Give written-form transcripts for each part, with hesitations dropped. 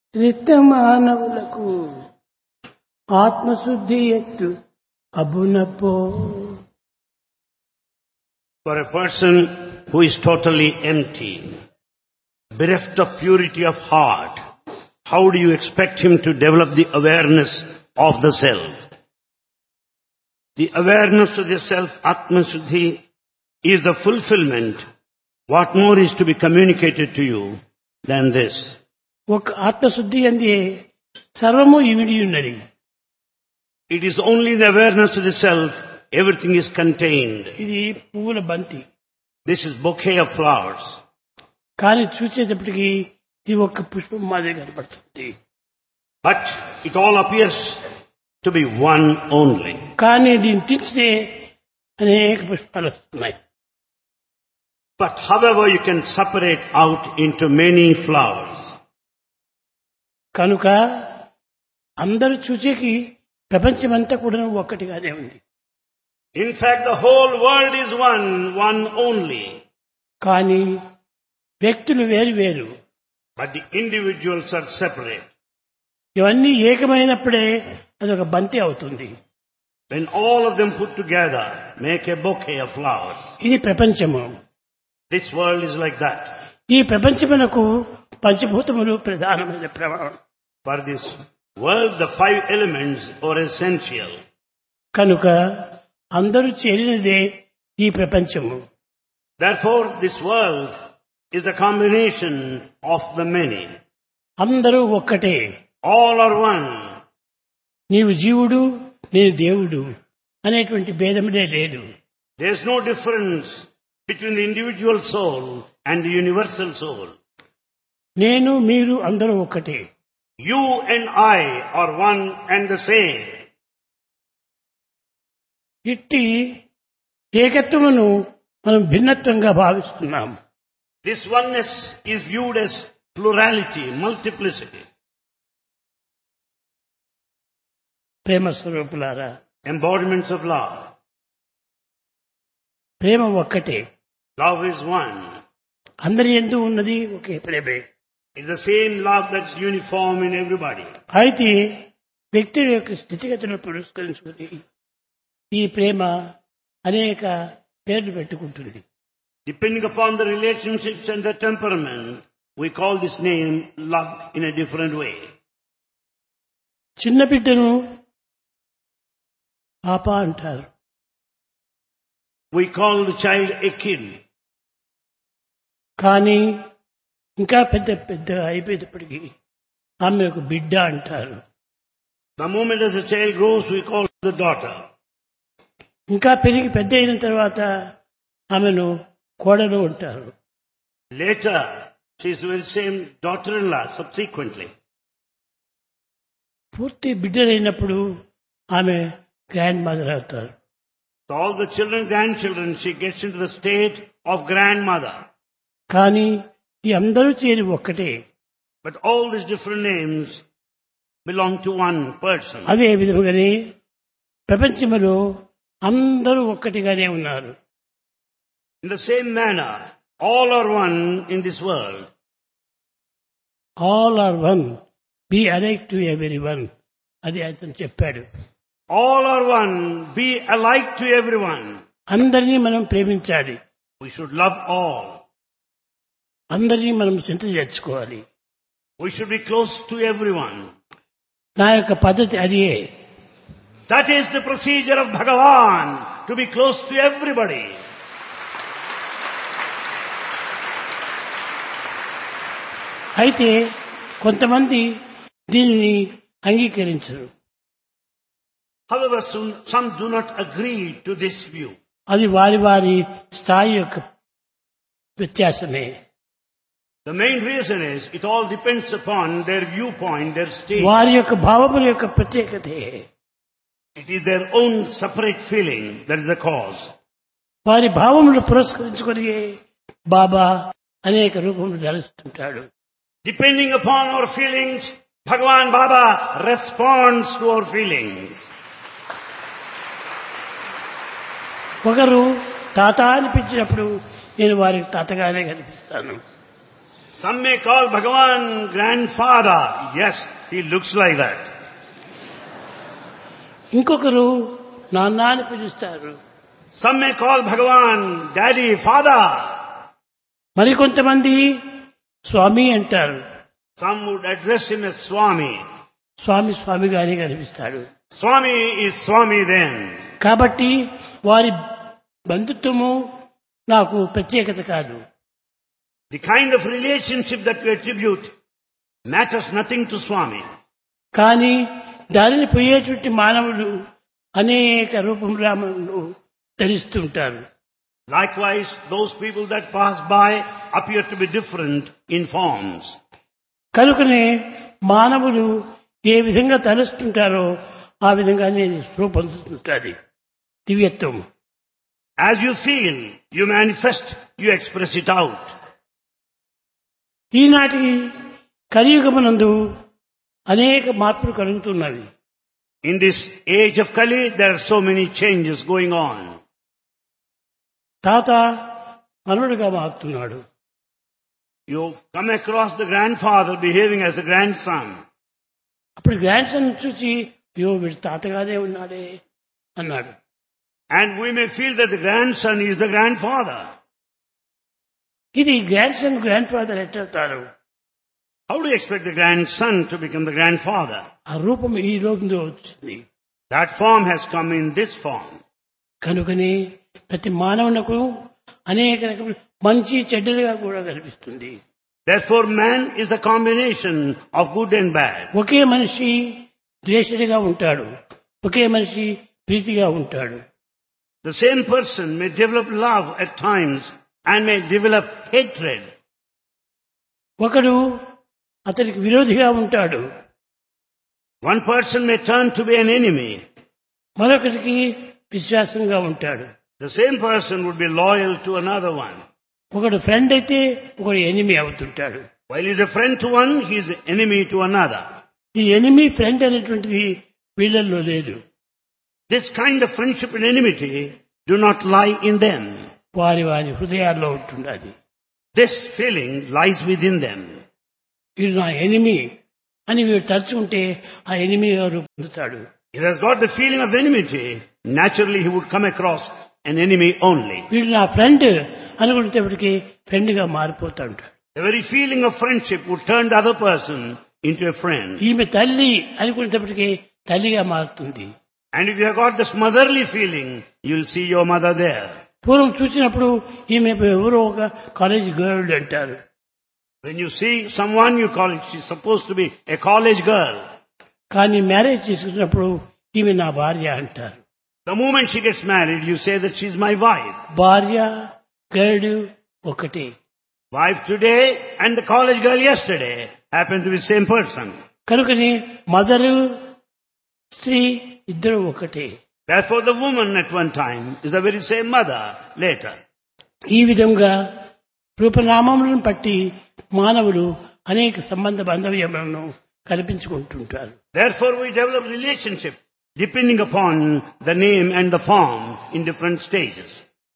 రిక్తమానవులకు ఆత్మశుద్ధి ఎత్తు అబునపో. For a person who is totally empty, bereft of purity of heart, how do you expect him to develop the awareness of the self? The awareness of the self, Atma Shuddhi, is the fulfillment. What more is to be communicated to you than this? ఒక ఆత్మశుద్ధి అందే సర్వము ఇమిడి ఉన్నది. It is only the awareness of the self, everything is contained. ఇది పువ్వుల బంతి. This is bouquet of flowers. కానీ చూసేటప్పటికి ఇది ఒక పుష్పం మాదిరి కనపడుతుంది. But it all appears to be one only. కానీ దీన్ని తీస్తే అనేక పుష్పాలు వస్తున్నాయి. But however you can separate out into many flowers. కనుక అందరూ చూసేకి ప్రపంచమంతా కూడా ఒక్కటిగానే ఉంది. In fact, the whole world is one only. కానీ వ్యక్తులు వేరు వేరు. But the individuals are separate. ఇవన్నీ ఏకమైనప్పుడే అదొక బంతి అవుతుంది. When all of them put together make a bouquet of flowers. ఇది ప్రపంచము. This world is like that. ఈ ప్రపంచమునకు పంచభూతములు ప్రధానమైన ప్రమాణం. For this world, the 5 elements are essential. కనుక అందరూ చేరినదే ఈ ప్రపంచము. Therefore, this world is the combination of the many. అందరూ ఒక్కటే. All are one. నీవు జీవుడు, నేను దేవుడు అనేటువంటి భేదమునే లేదు. There is no difference between the individual soul and the universal soul. నేను మీరు అందరూ ఒక్కటే. You and I are one and the same. ఇట్టి ఏకత్వమును మనం భిన్నత్వంగా భావిస్తున్నాం. This oneness is viewed as plurality, multiplicity. ప్రేమ స్వరూపులారా, Embodiments of love. ప్రేమ ఒక్కటే. Love is one. అందరి యందు ఉన్నది ఒకే ప్రేమే. It's the same love that's uniform in everybody. అయితే వ్యక్తుల యొక్క స్థితిగతులను పురస్కరించుకుని ఈ ప్రేమ అనేక పేర్లు పెట్టుకుంటుంది. Depending upon the relationships and the temperament, we call this name love in a different way. చిన్న బిడ్డను పాప అంటారు. We call the child a kid. కానీ ఇంకా పెద్ద పెద్ద అయిపోయేటప్పటికీ ఆమె ఒక బిడ్డ అంటారు. The moment as a child grows, we call the daughter. ఇంకా పెరిగి పెద్ద అయిన తర్వాత ఆమెను కోడలు అంటారు. Later, she is the same daughter-in-law subsequently. పూర్తి బిడ్డలైనప్పుడు ఆమె గ్రాండ్ మదర్ అవుతారు. So all the children, grandchildren, she gets into the state of grandmother. కానీ ఈ అందరూ చేరి ఒక్కటే. But all these different names belong to one person. అదే విధముగానే ప్రపంచంలో అందరూ ఒక్కటిగానే ఉన్నారు. In the same manner, all are one in this world. All are one, be alike to every one. అది అతను చెప్పాడు. All are one, be alike to everyone. అందరినీ మనం ప్రేమించాలి. We should love all. అందరినీ మనం చింత చేర్చుకోవాలి. We should be close to everyone. నా యొక్క పద్ధతి అదే. That is the procedure of Bhagavan, to be close to everybody. అయితే కొంతమంది దీనిని అంగీకరించరు. However, some do not agree to this view. అది వారి వారి స్థాయి యొక్క వ్యత్యాసమే. The main reason is, it all depends upon their viewpoint, their state. వారి యొక్క భావముల యొక్క ప్రత్యేకతే. It is their own separate feeling that is the cause. వారి భావములు పురస్కరించుకొని బాబా అనేక రూపములు ధరిస్తుంటాడు. Depending upon our feelings, Bhagavan Baba responds to our feelings. ఒకరు తాత అనిపించినప్పుడు నేను వారికి తాతగానే కనిపిస్తాను. Some may call Bhagavan grandfather. Yes, he looks like that. ఇంకొకరు నాన్న అని పిలుస్తారు. Some may call Bhagavan daddy, father. మరికొంతమంది స్వామి అంటారు. Some would address him as Swami. స్వామి స్వామిగానే కనిపిస్తాడు. Swami is Swami then. కాబట్టి వారి బంధుత్వము నాకు ప్రత్యేకత కాదు. The kind of relationship that we attribute matters nothing to Swami. కానీ దానిని పోయేటువంటి మానవులు అనేక రూపములను ధరిస్తుంటారు. Likewise, those people that pass by appear to be different in forms. కనుకనే మానవులు ఏ విధంగా తలుస్తుంటారో ఆ విధంగానే రూపొందుతుంటారు దివ్యత్వం. As you feel, you manifest, you express it out. ఈనాటి కలియుగమునందు అనేక మార్పులు కలుగుతున్నవి. In this age of Kali, there are so many changes going on. తాత మనవడుగా మారుతున్నాడు. You come across the grandfather behaving as the grandson. అప్పుడు గ్రాండ్ సన్ చూసి అయ్యో వీడు తాతగానే ఉన్నాడే అన్నాడు. And we may feel that the grandson is the grandfather. ఇది grand son grand father ఎట్లవుతారు? How do you expect the grandson to become the grandfather? ఆ రూపం ఈ రోజులో వచ్చింది. That form has come in this form. కనుకని ప్రతి మానవునకు అనేక రకముల మంచి చెడ్డలుగా కూడా కనిపిస్తుంది. Therefore, man is the combination of good and bad. ఒకే మనిషి ద్వేషుడిగా ఉంటాడు, ఒకే మనిషి ప్రీతిగా ఉంటాడు. The same person may develop love at times and may develop hatred. ఒకడు అతనికి విరోధిగా ఉంటాడు, One person may turn to be an enemy. మరొకరికి విశ్వాసంగా ఉంటాడు. The same person would be loyal to another one. ఒకడు ఫ్రెండ్ అయితే ఒకడు enemy అవుతుంటాడు. While he is a friend to one, he is an enemy to another. ఈ enemy friend అనేటువంటిది వీళ్ళల్లో లేదు. This kind of friendship and enmity do not lie in them. వారి వారి హృదయాల్లో ఉంటుండాలి. This feeling lies within them. వీడు నా ఎనిమి అని వీడు తలుచుకుంటే ఆ ఎనిమిగా రూపొందుతాడు. If he has got the feeling of enmity, naturally he would come across an enemy only. వీడు నా ఫ్రెండ్ అనుకునేటప్పటికీ ఫ్రెండ్గా మారిపోతా ఉంటాడు. The very feeling of friendship would turn the other person into a friend. ఈమె తల్లి అనుకునేటప్పటికీ తల్లిగా మారుతుంది. And if you have got this motherly feeling, you will see your mother there. పూర్వం చూసినప్పుడు ఈమె ఎవరో ఒక కాలేజ్ గర్ల్ అంటారు. When you see someone, you call it, she's supposed to be a college girl. కానీ మ్యారేజ్ చేసుకున్నప్పుడు ఈమె నా భార్య అంటారు. The moment she gets married, you say that she's my wife. భార్య గర్ల్ ఒకటే. Wife today and the college girl yesterday happen to be the same person. కనుకని mother స్త్రీ ఇద్దరు ఒకటే. Therefore the woman at one time is the very same mother later. ఈ విధంగా రూపనామములను బట్టి మానవులు అనేక సంబంధ బాంధవ్యములను కల్పించుకుంటుంటారు. Therefore we develop relationship depending upon the name and the form in different stages.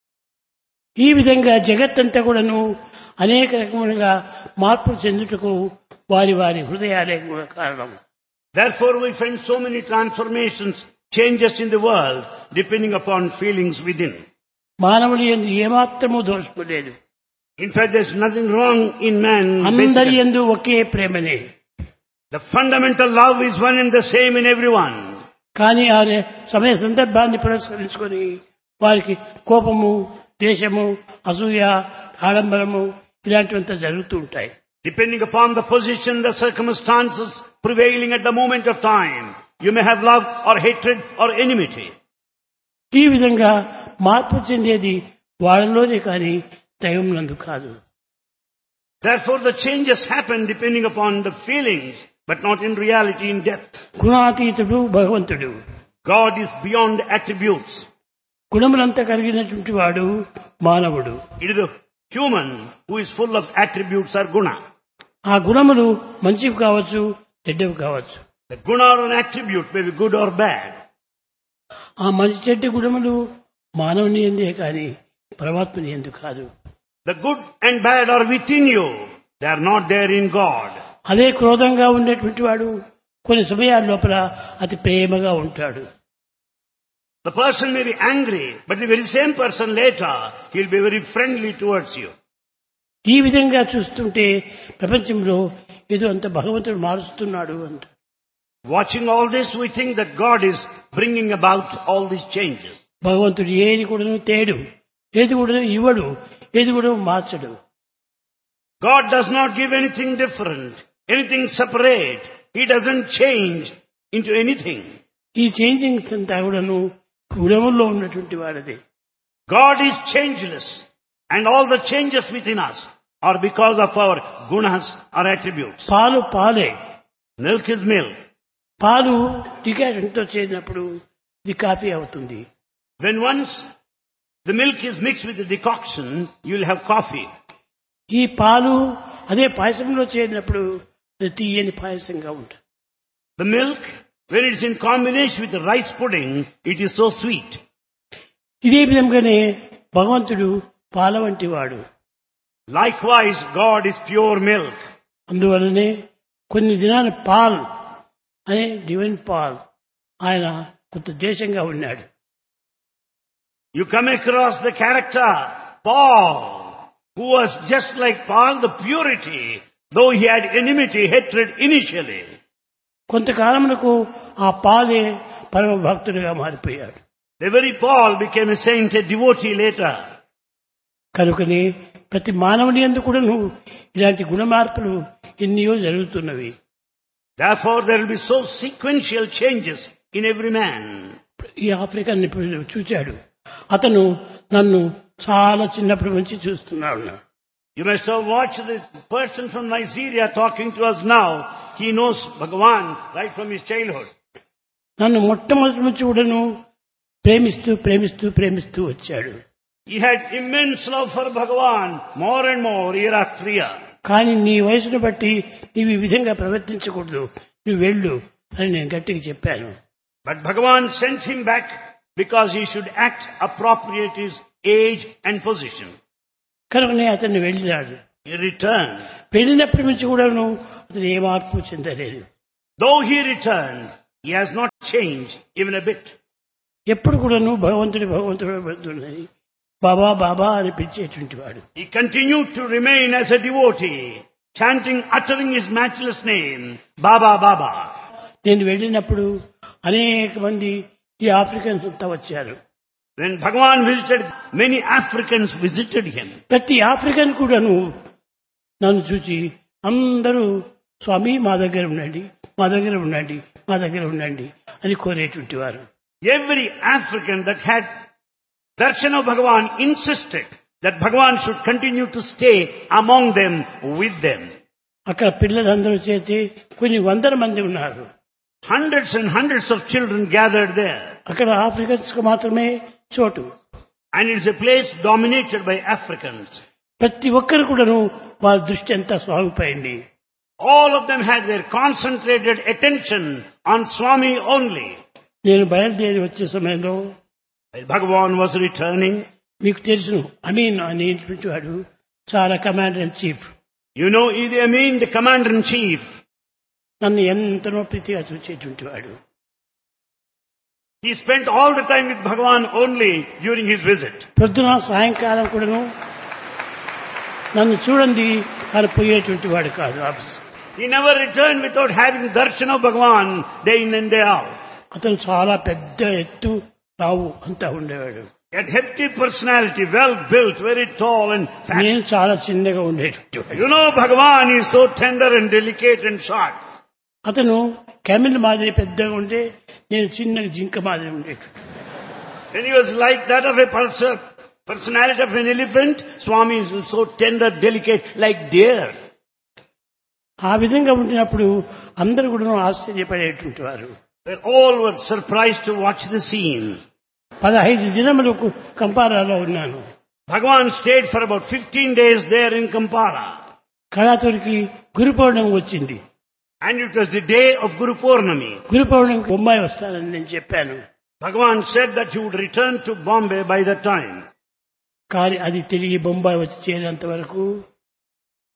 ఈ విధంగా జగత్తంతా కూడాను అనేక రకములుగా మార్పులు చెందుటకు వారి వారి హృదయాలే కూడా కారణం. Therefore we find so many transformations, changes in the world depending upon feelings within. మానవులు యందు ఏమాత్రము దోషము లేదు. In fact, there's nothing wrong in man. అందరి Basically, యందు ఒకే ప్రేమనే. the fundamental love is one and the same in everyone. కానీ ఆ సమయ సందర్భాన్ని పురస్కరించుకొని వారికి కోపము, ద్వేషము, అసూయ, ఆడంబరము ఇలాంటివంతా జరుగుతూ ఉంటాయి. Depending upon the position, the circumstances prevailing at the moment of time, you may have love or hatred or enmity. ఈ విధంగా మార్పు చెందేది వాళ్ళలోనే కానీ దైవం నందు కాదు. Therefore the changes happen depending upon the feelings, but not in reality in depth. గుణాతీతుడు భగవంతుడు. God is beyond attributes. గుణములంతా కలిగినటువంటి వాడు మానవుడు. It is the human who is full of attributes or guna. ఆ గుణములు మంచివి కావచ్చు, చెడ్డవి కావచ్చు. The guna or an attribute may be good or bad. ఆ మంచి చెడ్డ గుణములు మానవుని ఎందే కానీ పరమాత్మని ఎందు కాదు. The good and bad are within you. They are not there in God. అదే క్రోధంగా ఉండేటువంటి వాడు కొన్ని సమయాల లోపల అతి ప్రేమగా ఉంటాడు. The person may be angry, but the very same person later, he'll be very friendly towards you. ఈ విధంగా చూస్తుంటే ప్రపంచంలో ఏదో అంత భగవంతుడు మారుస్తున్నాడు అంట. Watching all this, we think that God is bringing about all these changes. భగవంతుడు ఏది కూడా తేడు, ఏది కూడా ఇవ్వడు, ఏది కూడా మార్చడు. God does not give anything different, anything separate. He doesn't change into anything. ఈ చేంజింగ్స్ అంతా కూడాను గుణముల్లో ఉన్నటువంటి వాడదే. God is changeless, and all the changes within us are because of our gunas or attributes. పాలు పాలే, Milk is milk. పాలు డికాషన్తో చేసినప్పుడు ఇది coffee అవుతుంది. When once the milk is mixed with the decoction, you will have coffee. ఈ పాలు అదే పాయసంలో చేరినప్పుడు అది తీయని పాయసంగా ఉంటుంది. The milk, when it is in combination with the rice pudding, it is so sweet. ఇదే విధంగానే భగవంతుడు పాల వంటి వాడు. Likewise, God is pure milk. అందువలనే కొన్ని దినాల పాల్ అనే డివైన్ పాల్ ఆయన కొంత దేశంగా ఉన్నాడు. You come across the character Paul, who was just like Paul, the purity, though he had enmity, hatred initially. కొంతకాలమునకు ఆ పాలే పరమ భక్తుడిగా మారిపోయాడు. The very Paul became a saint, a devotee later. కనుకనే ప్రతి మానవుని యందు కూడా ఇలాంటి గుణ మార్పులు ఎన్నో జరుగుతున్నవి. Therefore, there will be so sequential changes in every man. ఈ ఆఫ్రికన్ ఇప్పుడు చూచాడు, అతను నన్ను చాలా చిన్నప్పటి నుంచి చూస్తున్నాడు. You must have watched the person from Nigeria talking to us now. He knows Bhagavan right from his childhood. నన్ను మొట్టమొదటి నుంచి కూడాను ప్రేమిస్తూ ప్రేమిస్తూ ప్రేమిస్తూ వచ్చాడు. He had immense love for Bhagavan, more and more, year after year. కానీ నీ వయసును బట్టి నీవు ఈ విధంగా ప్రవర్తించకూడదు, నువ్వు వెళ్ళు అని నేను గట్టిగా చెప్పాను. But Bhagavan sent him back because he should act appropriate his age and position. కనుకనే అతన్ని వెళ్ళినాడు. He returned. వెళ్ళినప్పటి నుంచి కూడాను అతను ఏ మార్పు చెందలేదు. Though he returned, he has not changed even a bit. ఎప్పుడు కూడాను భగవంతుడి భగవంతుడు బాబా బాబా అని పిలిచేటువంటి వాడు. He continued to remain as a devotee, chanting, uttering his matchless name, Baba Baba. నేను వెళ్ళినప్పుడు అనేక మంది ఈ ఆఫ్రికన్స్ అంతా వచ్చారు. When Bhagavan visited, many Africans visited him. ప్రతి ఆఫ్రికన్ కూడాను నన్ను చూసి అందరూ స్వామి మా దగ్గర ఉండండి, మా దగ్గర ఉండండి, మా దగ్గర ఉండండి అని కోరేటువంటి వారు. Every African that had darshan of Bhagavan insisted that Bhagavan should continue to stay among them, with them. అక్కడ పిల్లలందరూ చేతి కొన్ని వందల మంది ఉన్నారు. Hundreds and hundreds of children gathered there. అక్కడ ఆఫ్రికన్స్ కు మాత్రమే చోటు. And it is a place dominated by Africans. ప్రతి ఒక్కరు కూడాను వారి దృష్టి అంతా స్వామిపైంది. All of them had their concentrated attention on Swami only. నేను బయలుదేరి వచ్చే సమయంలో While Bhagavan was returning, మీకు తెలుసును అమీన్ అనేటువంటి వాడు చాలా commander in chief. you know Idi Amin, the commander-in-chief, నన్ను ఎంతనో ప్రీతిగా చూసేటువంటి వాడు. he spent all the time with Bhagavan only during his visit. పొద్దున సాయంకాలం కూడాను నన్ను చూడండి అని పోయేటువంటి వాడు కాదు office. He never returned without having darshan of Bhagavan day in and day out. అతను చాలా పెద్ద ఎత్తు తావు అంతా ఉండేవాడు. He had hefty personality, well built, very tall and fat. నేను చాలా చిన్నగా ఉండేటువంటి వాడు. You know Bhagavan is so tender and delicate and short. అతను కెమిల్ మాదిరి పెద్దగా ఉంటే నేను చిన్నగా జింక మాదిరి ఉండేది. When he was like that of a personality of an elephant, Swami is so tender, delicate, like deer. ఆ విధంగా ఉండినప్పుడు అందరూ కూడా ఆశ్చర్యపడేటువంటి వారు. All were surprised to watch the scene. 15 దినములకు కంపారాలో ఉన్నాను. Bhagavan stayed for about 15 days there in Kampala. కళాతురికి గురు పౌర్ణమి వచ్చింది. And it was the day of Guru Purnami. గురు పౌర్ణమికి బొంబాయి వస్తానని నేను చెప్పాను. Bhagavan said that he would return to Bombay by that time. కానీ అది తిరిగి బొంబాయి వచ్చి చేరేంత వరకు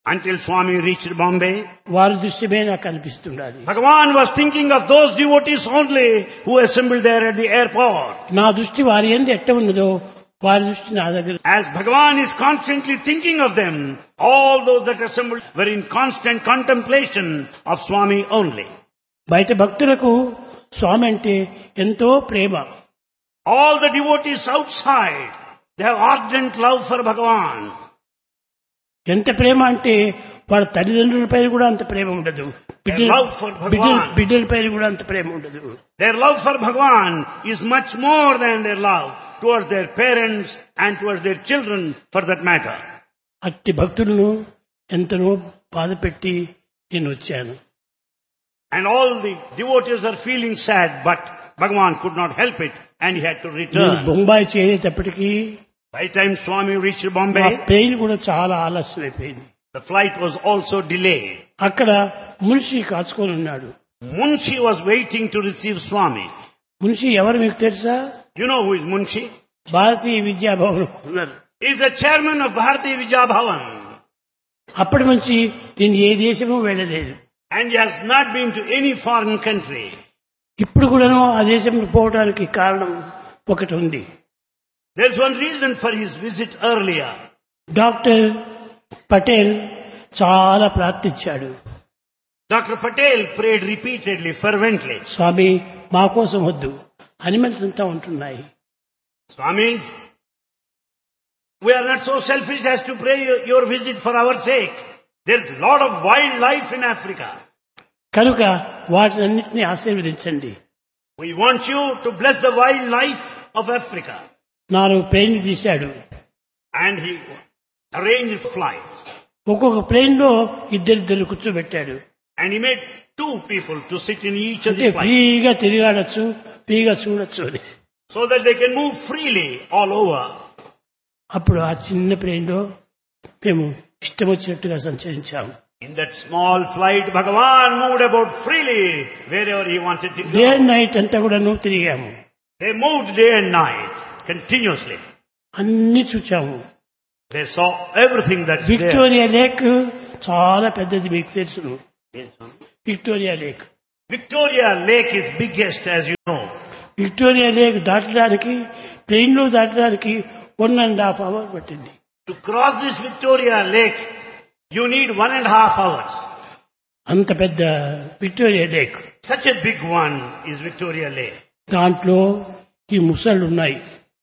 until Swami reached Bombay. వారి దృశ్యమే నాకు కనిపిస్తుండాలి. Bhagavan was thinking of those devotees only who assembled there at the airport. నా దృష్టి వారి యందు ఎట్ట ఉన్నదో వారి దృష్టి నా దగ్గర. As Bhagavan is constantly thinking of them, all those that assembled were in constant contemplation of Swami only. బయట భక్తులకు స్వామి అంటే ఎంతో ప్రేమ. All the devotees outside, they have ardent love for Bhagavan. ఎంత ప్రేమ అంటే వాళ్ళ తల్లిదండ్రులపై కూడా అంత ప్రేమ ఉండదు. love for Bhagavan. బిడ్డలపై కూడా అంత ప్రేమ ఉండదు. Their love for Bhagavan is much more than their love towards their parents and towards their children for that matter. అట్టి భక్తులను ఎంతనో బాధ పెట్టి నేను వచ్చాను. And all the devotees are feeling sad, but Bhagavan could not help it and he had to నేను return. Bombay చేరేటప్పటికీ By the time Swami reached మా Bombay, train కూడా చాలా ఆలస్యం అయిపోయింది. the flight was also delayed. అక్కడ మున్షి కాచుకొని ఉన్నాడు. Munshi was waiting to receive Swami. Munshi ఎవరు మీకు తెలుసా? You know who is Munshi? భారతీయ విద్యాభవన్ ఉన్నారు. He is the chairman of Bharati Vidya Bhavan. అప్పటి నుంచి నేను ఏ దేశము వెళ్ళలేదు. And he has not been to any foreign country. ఇప్పుడు కూడాను ఆ దేశంలో పోవడానికి కారణం ఒకటి ఉంది. There's one reason for his visit earlier. Doctor Patel చాలా ప్రార్థించాడు. Dr. Patel prayed repeatedly, fervently. స్వామి మా కోసం వద్దు, అనిమల్స్ అంతా ఉంటున్నాయి. Swami, we are not so selfish as to pray your visit for our sake. There's a lot of wildlife in Africa. కనుక వాటినన్నింటినీ ఆశీర్వదించండి. We want you to bless the wildlife of Africa. నాలుగు ప్లేన్లు తీశాడు. And he arranged flights. ఒక్కొక్క plane లో ఇద్దరిద్దరు కూర్చోబెట్టాడు. And he made two people to sit in each of అంటే the flights. ఫ్రీగా తిరగాడచ్చు, ఫ్రీగా చూడొచ్చు అని. So that they can move freely all over. అప్పుడు ఆ చిన్న ప్లేన్ లో మేము ఇష్టం వచ్చినట్టుగా సంచరించాము. In that small flight, Bhagavan moved about freely wherever he wanted to day and go. Night అంతా కూడా నువ్వు తిరిగాము. They moved day and night continuously. అన్ని చూచాము. They saw everything that's there. Victoria lake చాలా పెద్దది, మీకు తెలుసును. Victoria lake. Victoria Lake is biggest, as you know. Victoria lake దాటడానికి, ప్లేన్ లో దాటడానికి 1.5 hours పట్టింది. To cross this Victoria Lake, you need 1.5 hours. అంత పెద్ద Victoria lake. Such a big one is Victoria Lake. దాంట్లో ఈ ముసళ్ళు ఉన్నాయి.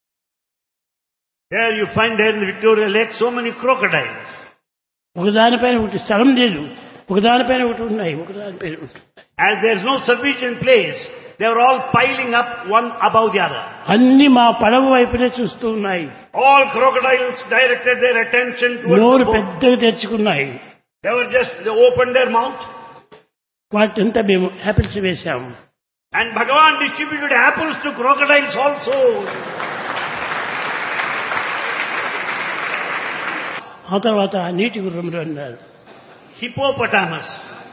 There you find there in the Victoria Lake so many crocodiles. ఒకదానిపైన ఒకటి స్థలం లేదు, ఒకదానిపైన ఒకటి ఉన్నాయి, ఒకదానిపైన ఒకటి. As there is no sufficient place, they are all piling up one above the other. అన్ని మా పడవ వైపునే చూస్తూ ఉన్నాయి. All crocodiles directed their attention towards నోరు the boat. పెద్దగా తెచ్చుకున్నాయి. They opened their mouth. వాటింతా మేము యాపిల్స్ వేశాము. And Bhagavan distributed apples to crocodiles also. ఆ తర్వాత నీటి గుర్రములు అన్నారు. Hippopotamus.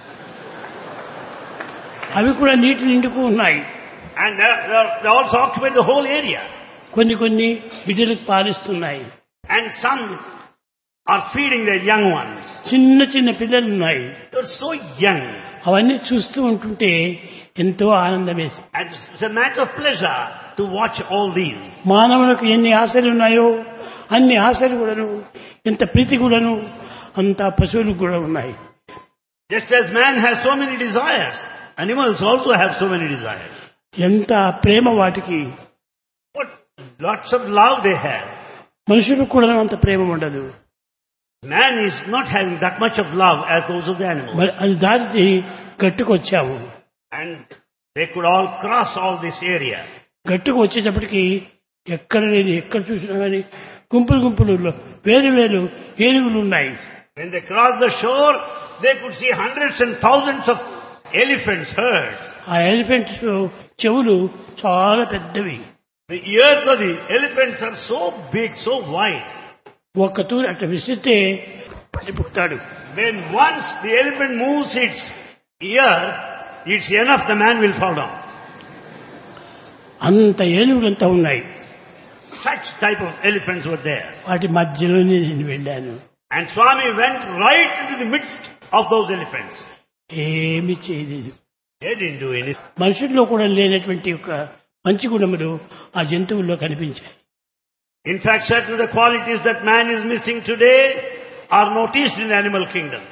అవి కూడా నీటి నిండుకు ఉన్నాయి. And they also occupied the whole area. కొన్ని కొన్ని బిడ్డలకు పాలిస్తున్నాయి. And some are feeding their young ones. చిన్న చిన్న పిల్లలు ఉన్నాయి. They're so young. అవన్నీ చూస్తూ ఉంటుంటే ఎంతో ఆనందం వేసి. And it's a matter of pleasure to watch all these. మానవులకు ఎన్ని ఆశలు ఉన్నాయో అన్ని ఆశలు కూడాను, ఎంత ప్రీతి కూడాను అంత పశువులకు కూడా ఉన్నాయి. Just as man has so many desires, animals also have so many desires. ఎంత ప్రేమ వాటికి. What lots of love they have. మనుషులకు కూడా అంత ప్రేమ ఉండదు. Man is not having that much of love as those of the animals. మరి అది దాటి గట్టుకు వచ్చాము. And they could all cross all this area. గట్టుకు వచ్చేటప్పటికి ఎక్కడ చూసినా కానీ గుంపులు గుంపులు వేరు వేరు ఏనుగులు ఉన్నాయి. When they crossed the shore, they could see hundreds and thousands of elephants, herds. ఆ ఎలిఫెంట్స్ చెవులు చాలా పెద్దవి. The ears of the elephants are so big, so wide. ఒక్క తూరి అట్లా విసిరితే పడిపోతాడు. When once the elephant moves its ear, it's enough, the man will fall down. అంత ఏనుగులంతా ఉన్నాయి. Such type of elephants were there. వాటి మధ్యలోనే నేను వెళ్ళాను. And Swami went right into the midst of those elephants. ఏమి చేయలేదు. They didn't do anything. మనుషుల్లో కూడా లేనటువంటి ఒక మంచి గుణములు ఆ జంతువుల్లో కనిపించాయి. In fact, certain of the qualities that man is missing today are noticed in the animal kingdom.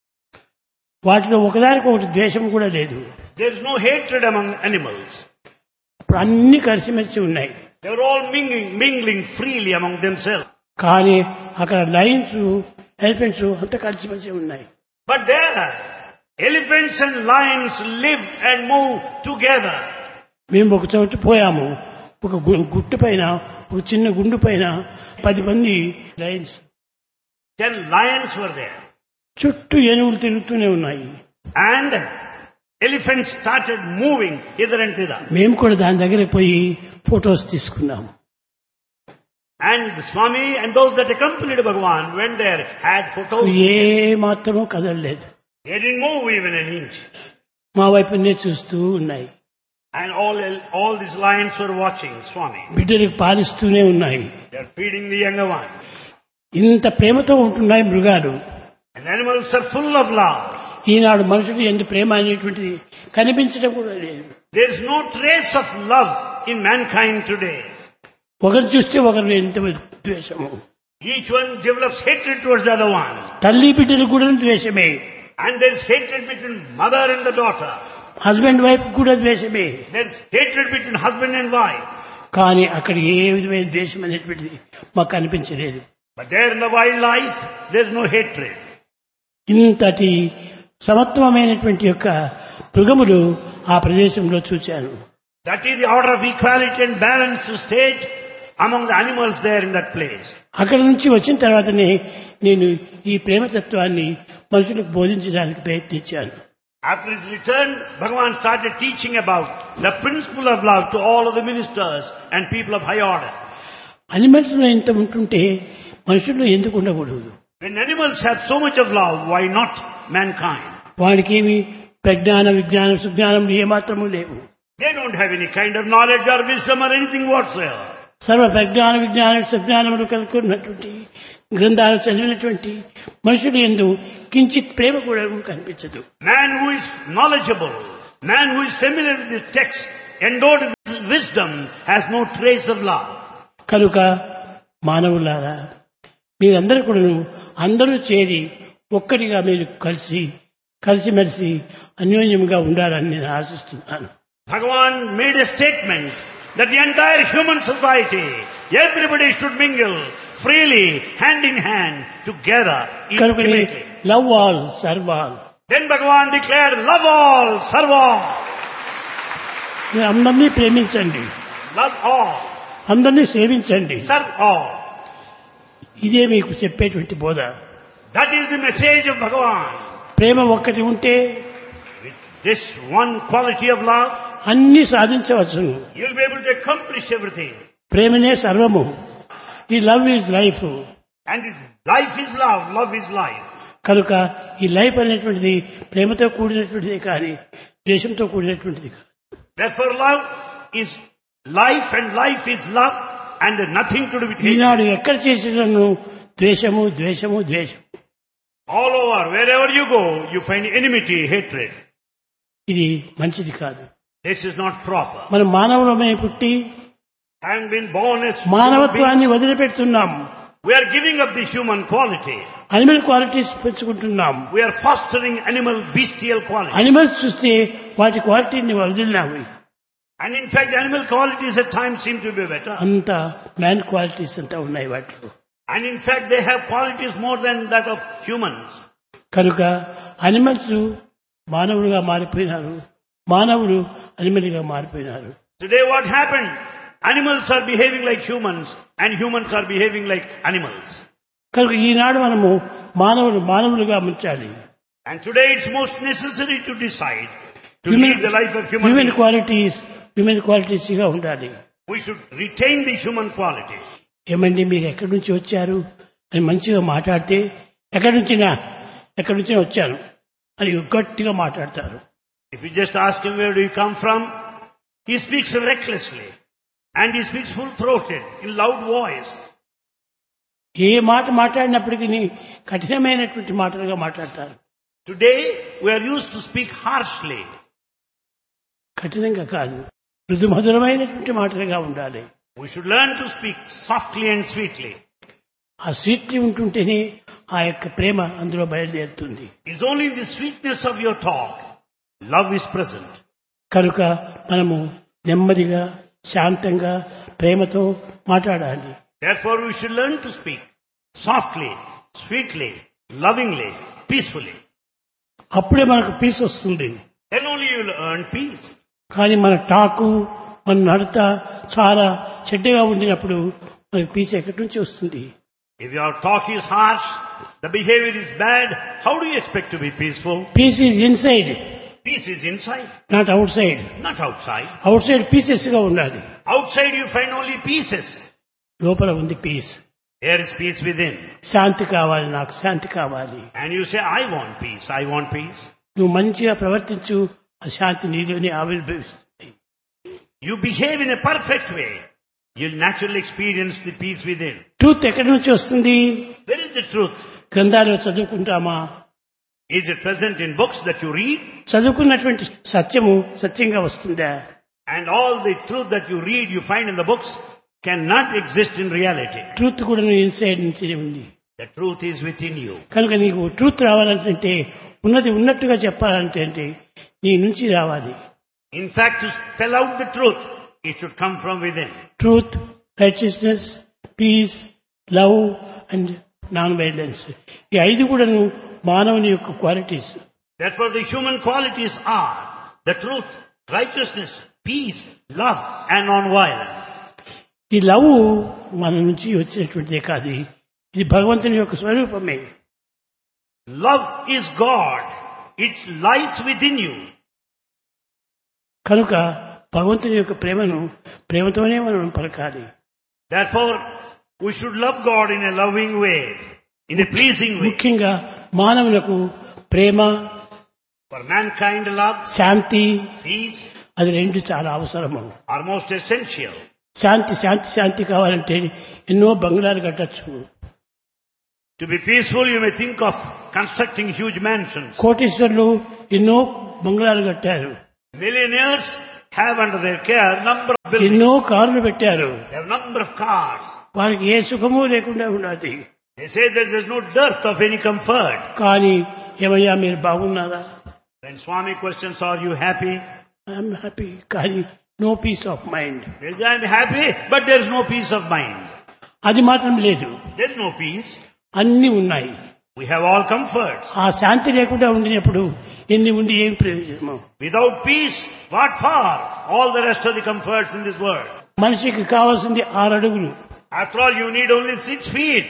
వాటిలో ఒకదానికి ఒకటి ద్వేషం కూడా లేదు. There is no hatred among animals. ఇప్పుడు అన్ని కలిసిమెలిసి ఉన్నాయి. They are all mingling freely among themselves. కానీ అక్కడ లయన్స్ ఎలిఫెంట్స్ అంత కలిసిమెలిసి ఉన్నాయి. But there, elephants and lions live and move together. మేము ఒక చోట పోయాము. ఒక గుట్టు పైన ఒక చిన్న గుండు పైన 10 మంది లయన్స్. 10 lions were there. చుట్టూ ఏనుగులు తిరుగుతూనే ఉన్నాయి. And elephants started moving hither and thither. మేము కూడా దాని దగ్గరికి పోయి ఫొటోస్ తీసుకున్నాము. And the Swami and those that accompanied Bhagavan went there, had photos. ఏ మాత్రమూ కదలలేదు. They didn't move even an inch. మా వైపునే చూస్తూ ఉన్నాయి. And all these lions were watching Swami. బిడ్డలకు పాలిస్తూనే ఉన్నాయి. They are feeding the younger one. ఇంత ప్రేమతో ఉంటున్నాయి మృగాలు. And animals are full of love. ఈనాడు మనుషులు ఎంత ప్రేమ అనేటువంటిది కనిపించడం కూడా లేదు. There is no trace of love in mankind today. ఒకరు చూస్తే ఒకరు ఎంత ద్వేషము. Each one develops hatred towards the other one. తల్లి బిడ్డలు కూడా ద్వేషమే. And there is hatred between mother and the daughter. Husband wife కూడా ద్వేషమే. There is hatred between husband and wife. కానీ అక్కడ ఏ విధమైన ద్వేషం అనేటువంటిది మాకు కనిపించలేదు. But there in the wildlife, there is no hatred. ఇంతటి సమత్వమైనటువంటి యొక్క మృగములు ఆ ప్రదేశంలో చూశాను. That is the order of equality and balanced state among the animals there in that place. అక్కడి నుంచి వచ్చిన తర్వాతనే నేను ఈ ప్రేమతత్వాన్ని మనుషులకు బోధించడానికి ప్రయత్నించాను. After his return, Bhagavan started teaching about the principle of love to all of the ministers and people of high order. Animals లో ఇంత ఉంటుంటే మనుషుల్లో ఎందుకు ఉండకూడదు? When animals have so much of love, why not mankind? వాడికి ఏమి ప్రజ్ఞాన విజ్ఞానం సుజ్ఞానం ఏమాత్రము లేవు. They don't have any kind of knowledge or wisdom or anything whatsoever. సర్వ ప్రజ్ఞాన విజ్ఞాన సుజ్ఞానములు కలుగుకున్నటువంటి గ్రంథాలు చదివినటువంటి మనుషులు యందు కించిత్ ప్రేమ కూడా కనిపించదు. Man who is knowledgeable, man who is familiar with the text, endowed with wisdom, has no trace of love. కనుక మానవులారా మీరందరూ కూడా అందరూ చేరి ఒక్కటిగా మీరు కలిసిమెలిసి అన్యోన్యంగా ఉండాలని నేను ఆశిస్తున్నాను. Bhagavan made a statement that the entire human society, everybody should mingle freely, hand in hand, together, intimately. Love all, serve all. Then Bhagavan declared, love all, serve all. అందరినీ ప్రేమించండి, Love all, అందరినీ సేవించండి. serve all. ఇదే మీకు చెప్పేటువంటి బోధ. That is the message of Bhagavan. ప్రేమ ఒక్కటి ఉంటే With this one quality of love, అన్ని సాధించవచ్చును. you will be able to accomplish everything. ప్రేమనే సర్వము. ఈ love is life. And life is love, love is life. కనుక ఈ లైఫ్ అనేటువంటిది ప్రేమతో కూడినటువంటిది కానీ ద్వేషంతో కూడినటువంటిది కాదు. Therefore love is life and life is love and nothing to do with hatred. ఈనాడు ఎక్కడ చేసినను ద్వేషము ద్వేషము ద్వేషం. All over, wherever you go, you find enmity, hatred. ఇది మంచిది కాదు. This is not proper. మనం మానవులమై పుట్టి Having been born as human మానవత్వాన్ని beings, వదిలిపెడుతున్నాం. we are giving up the human quality. Animal qualities పెంచుకుంటున్నాం. We are fostering animal bestial quality. Animals చూస్తే వాటి క్వాలిటీని వదిలినాము. And in fact, the animal qualities at times seem to be better. అంత man qualities అంతా ఉన్నాయి వాటిలో. And in fact, they have qualities more than that of humans. కనుక animals మానవులుగా మారిపోయినారు, మానవులు అనిమల్గా మారిపోయినారు. Today what happened? Animals are behaving like humans and humans are behaving like animals. కనుక ఈనాడు మనము మానవులుగా ఉంచాలి. And today it's most necessary to decide to lead the life of human human beings. Qualities గా ఉండాలి. We should retain the human qualities. ఏమండి మీరు ఎక్కడి నుంచి వచ్చారు అని మంచిగా మాట్లాడితే ఎక్కడి నుంచి వచ్చాను అని గట్టిగా మాట్లాడతారు. If you just ask him where do you come from, he speaks recklessly and he speaks full-throated in loud voice. ఏ మాట మాట్లాడినప్పటికీ కఠినమైనటువంటి మాటలుగా మాట్లాడతారు. Today, we are used to speak harshly. కఠినంగా కాదు, మృదుమధురమైనటువంటి మాటలుగా ఉండాలి. We should learn to speak softly and sweetly. ఆ sweetly ఉంటుంటేనే ఆ యొక్క ప్రేమ అందులో బయలుదేరుతుంది. It's only in the sweetness of your talk. Love is present. కనుక మనము నెమ్మదిగా శాంతంగా ప్రేమతో మాట్లాడాలి. Therefore, we should learn to speak softly, sweetly, lovingly, peacefully. అప్పుడే మనకు పీస్ వస్తుంది. Then only you will earn peace. కానీ మన టాకు మన నడత చాలా చెడ్డగా ఉండినప్పుడు మనకు పీస్ ఎక్కడి నుంచి వస్తుంది? If your talk is harsh, the behavior is bad, how do you expect to be peaceful? Piece is inside, Peace is inside, not out side. not outside. Out side pieces గా ఉండాలి, Outside you find only pieces. లోపల ఉంది piece. There is peace within. శాంతి కావాలి, నాకు శాంతి కావాలి. And you say, I want peace, I want peace. నువ్వు మంచిగా ప్రవర్తించు, ఆ శాంతి నీలోనే ఆవిర్భవిస్తుంది. You behave in a perfect way, you'll naturally experience the peace within. Truth ఎక్కడి నుంచి వస్తుంది? Where is the truth? గ్రంథాలు చదువుకుంటామా? Is it present in books that you read? చదువుకున్నటువంటి సత్యము సత్యంగా వస్తుందా? And all the truth that you read, you find in the books, cannot exist in reality. Truth కూడా inside నుంచి ఉంది. The truth is within you. కనుక నీకు truth రావాలంటే ఉన్నది ఉన్నట్టుగా చెప్పాలంటే నీ నుంచి రావాలి. In fact, to spell out the truth, it should come from within. Truth, righteousness, piece, love and non violence, ఈ ఐదు కూడాను మానవుని యొక్క qualities. Therefore, the human qualities are the truth, righteousness, peace, love, and non-violence. ఈ love మన నుంచి వచ్చినటువంటిదే కాదు, ఇది భగవంతుని యొక్క స్వరూపమే. Love is God. It lies within you. కనుక భగవంతుని యొక్క ప్రేమను ప్రేమతోనే మనం పలకాలి. Therefore, we should love God in a loving way, in a pleasing way. ముఖ్యంగా మానవులకు ప్రేమ, For mankind, love, Shanti, peace అది రెండు చాలా అవసరము. are most essential. శాంతి శాంతి శాంతి కావాలంటే ఎన్నో బంగ్లాలు కట్టచ్చు. To be peaceful, you may think of constructing huge mansions. కోటీశ్వరులు ఎన్నో బంగ్లాలు కట్టారు, Millionaires have under their care number of buildings. ఎన్నో కార్లు పెట్టారు. They have number of cars. వారికి ఏ సుఖము లేకుండా ఉన్నది. They say that there is no dearth of any comfort. కానీ ఏమయ్యా మీరు బాగున్నారా? When Swami questions, are you happy? I'm happy, కానీ no piece of mind. They say, I am happy, but there is no peace of mind. అది మాత్రం లేదు, There is no peace. అన్ని ఉన్నాయి. We have all comfort. ఆ శాంతి లేకుండా ఉండినప్పుడు ఎన్ని ఉండి ఏం ప్రయోజనము? Without peace, what for? All the rest of the comforts in this world. మనిషికి కావాల్సింది 6 అడుగులు. After all, you need only 6 feet.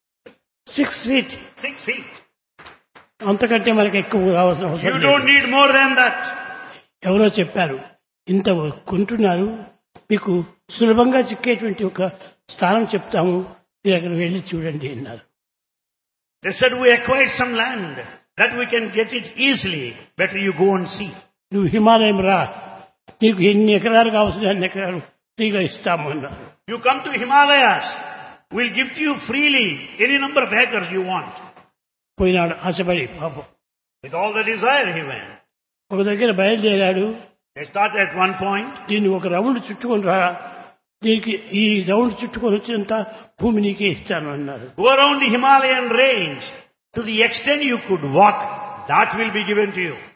6 feet. 6 feet. అంతకంటే మనకి ఎక్కువ కావాల్సిన You అవసరం don't లేదు. need more than that. ఎవరో చెప్పారు, ఇంత కొంటున్నారు, మీకు సులభంగా చిక్కేటువంటి ఒక స్థానం చెప్తాము, మీరు అక్కడ వెళ్ళి చూడండి అన్నారు. They said, we acquired some land that we can get it easily. Better you go and see. నువ్వు హిమాలయం రా, నీకు ఎన్ని ఎకరాలు కావాల్సిన అన్ని ఎకరాలు ఫ్రీగా ఇస్తాము అన్నారు. You come to Himalayas. We'll give to you freely any number of acres you want. పోయినాడు ఆశపడి పాపం. With all the desire he went. ఒక దగ్గర బయలుదేరాడు. They started at one point. దీన్ని ఒక రౌండ్ చుట్టుకొని రా, దీనికి ఈ రౌండ్ చుట్టుకొని వచ్చినంత భూమి నీకే ఇస్తాను అన్నారు. Go around the Himalayan range. To the extent you could walk, that will be given to you.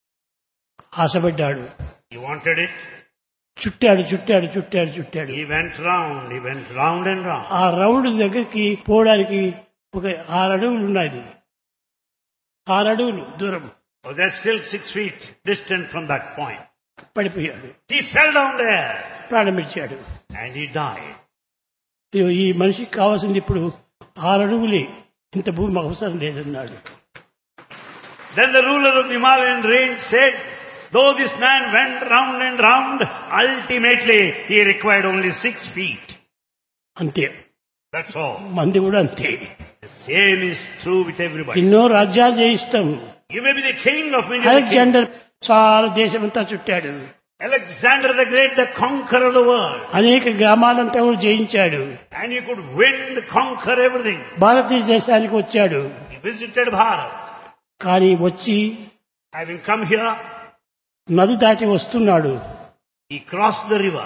ఆశపడ్డాడు. He wanted it. చుట్టాడు చుట్టాడు చుట్టాడు చుట్టాడు. He went round and round. ఆ రౌండ్ దగ్గరికి పోవడానికి ఒక 6 అడుగులు ఉన్నది. 6 అడుగులు దూరం. Oh, they're still 6 feet distant from that point. పడిపోయాడు. He fell down there ప్రాణం విడిచాడు. and he died. ఈ మనిషికి కావాల్సింది ఇప్పుడు 6 అడుగులే, ఇంత భూమి అవసరం లేదన్నాడు. Then the ruler of the Himalayan range said, though this man went round and round, ultimately he required only 6 feet. అంతే. That's all. మంది కూడా అంతే. The same is true with everybody. ఎన్నో రాజ్యాలు జయిస్తాం. You may be the king of many. Alexander చాలా దేశమంతా చుట్టాడు. Alexander the Great, the conqueror of the world. అనేక గ్రామాలంతా కూడా జయించాడు. And he could win, conquer everything. భారతదేశానికి వచ్చాడు. He visited Bharat. కానీ వచ్చి Having come here, నది దాటి వస్తున్నాడు. he crossed the river.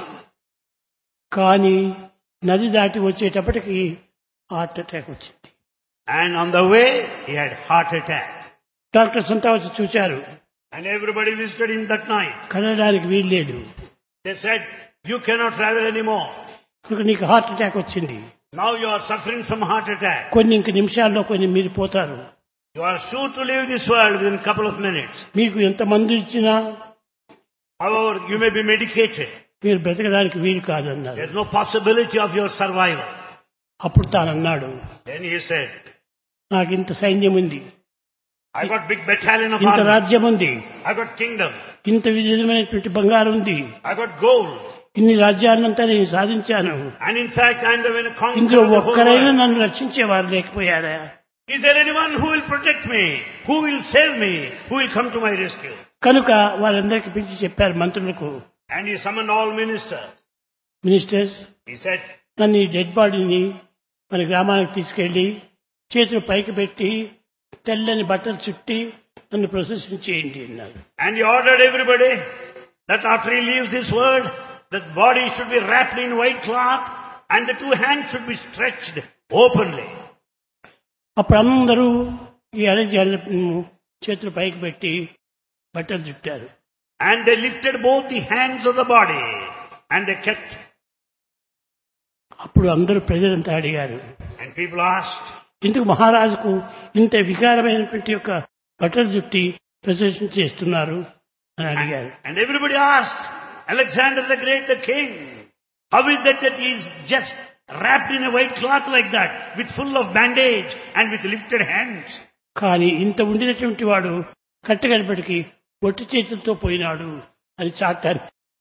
కానీ నది దాటి వచ్చేటప్పటికి హార్ట్ అటాక్ వచ్చింది. And on the way, he had heart attack. Doctors అంతా వచ్చి చూశారు. And everybody visited him that night. కదలడానికి వీల్లేదు. They said, you cannot travel anymore. కనుక నీకు హార్ట్ అటాక్ వచ్చింది. Now you are suffering from heart attack. కొన్ని ఇంక నిమిషాల్లో కొన్ని మీరు పోతారు. You are sure to leave this world within a couple of minutes. మీకు ఎంత మందు ఇచ్చినా However, you may be medicated. మీరు బ్రతకడానికి వీలు కాదన్నారు. There is no possibility of your survival. అప్పుడు తానన్నాడు, Then he said, నాకు ఇంత సైన్యం ఉంది, I got big battalion of ఇంత army. రాజ్యం ఉంది, I got kingdom. ఇంత విధమైనటువంటి బంగారం ఉంది, I got gold. ఇన్ని రాజ్యాన్నంతా నేను సాధించాను. And in fact, I am the conqueror ఇందులో of the whole ఒక్కరైనా world. నన్ను రక్షించేవారు లేకపోయారా? Is there anyone who will protect me? Who will save me? Who will come to my rescue? కనుక వారందరికీ పిలిచి చెప్పారు మంత్రులకు, And he summoned all ministers. Ministers, He said, నన్ను ఈ డెడ్ బాడీని మన గ్రామానికి తీసుకెళ్లి చేతులు పైకి పెట్టి తెల్లని బట్టలు చుట్టి నన్ను ప్రొసెషన్ చేయండి అన్నారు. and he ordered everybody that after he leaves this world, the body should be wrapped in white cloth and the two hands should be stretched openly. అప్పుడు అందరూ ఈ అలెగ్జాండర్ చేతులు పైకి పెట్టి బట్టలు చుట్టారు. And they lifted both the hands of the body and they kept. అప్పుడు అందరూ ప్రజలంతా అడిగారు, And people asked, ఇందుకు మహారాజుకు ఇంత వికారమైనటువంటి యొక్క బట్టలు చుట్టి ప్రదర్శన చేస్తున్నారు అని అడిగారు. and everybody asked, Alexander the Great, the king, how is that he is just wrapped in a white cloth like that, with full of bandage and with lifted hands? కానీ ఇంత ఉండినటువంటి వాడు కట్టగడపటికి ఒట్టి చేతులతో పోయినాడు అని చాటారు.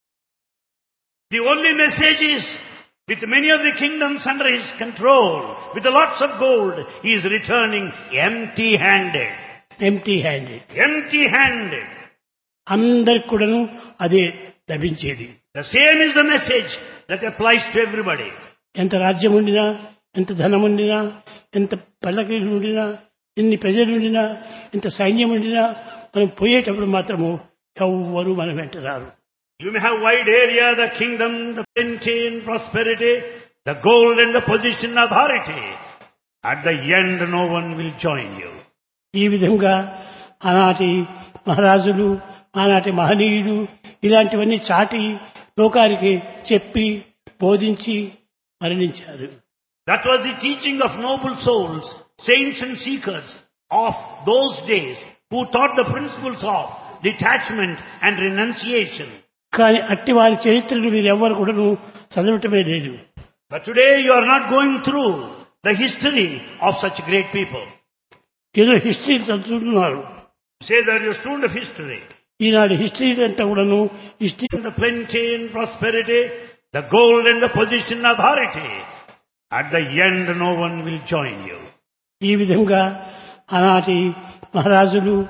The only message is, with many of the kingdoms under his control, with lots of gold, he is returning empty-handed. Empty handed. Empty-handed. అందరికి కూడాను అదే లభించేది. The same is the message that applies to everybody. ఎంత రాజ్యం ఉండినా, ఎంత ధనం ఉండినా, ఎంత పల్లకీలు ఉండినా, ఎన్ని ప్రజలు ఉండినా, ఎంత సైన్యం ఉండినా, మనం పోయేటప్పుడు మాత్రము ఎవ్వరూ మన వెంట రారు. You may have wide area, the kingdom, the plenty and prosperity, the gold and the position and authority. At the end, no one will join you. ఈ విధంగా ఆనాటి మహారాజులు, ఆనాటి మహనీయులు ఇలాంటివన్నీ చాటి లోకానికి చెప్పి బోధించి మరణించారు. That was the teaching of noble souls, saints and seekers of those days, who taught the principles of detachment and renunciation. కానీ అట్టి వారి చరిత్రలు వీరెవ్వరు కూడాను చదవటమే లేదు. But today you are not going through the history of such great people. ఏదో history చదువుతున్నారు. Say that you're a student of history. Eenadu history అంతా కూడాను history. The plenty and prosperity, the gold and the position and authority. At the end, no one will join you. ఈ విధంగా ఆనాటి మహారాజులు